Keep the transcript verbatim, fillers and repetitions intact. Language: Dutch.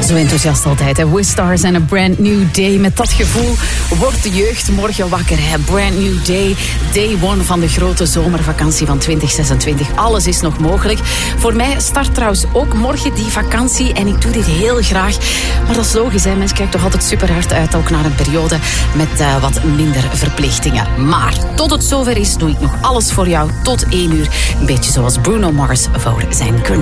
Zo enthousiast altijd, hè. Wistars en A Brand New Day. Met dat gevoel wordt de jeugd morgen wakker, hè. Brand New Day, day one van de grote zomervakantie van twintig zesentwintig. Alles is nog mogelijk. Voor mij start trouwens ook morgen die vakantie en ik doe dit heel graag. Maar dat is logisch, hè. Mensen kijken toch altijd super hard uit, ook naar een periode met uh, wat minder verplichtingen. Maar tot het zover is, doe ik nog alles voor jou tot één uur. Een beetje zoals Bruno Mars voor zijn country.